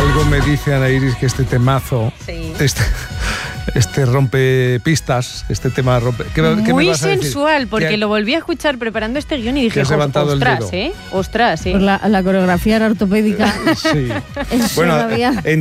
Algo me dice Ana Iris que este temazo, Sí. este rompepistas, este tema rompe... ¿Qué me Muy vas a decir? sensual, porque ¿Qué- lo volví a escuchar preparando este guión y dije, has levantado el ostras, dedo? ostras, Pues la coreografía era ortopédica. Sí. Eso Bueno, no había.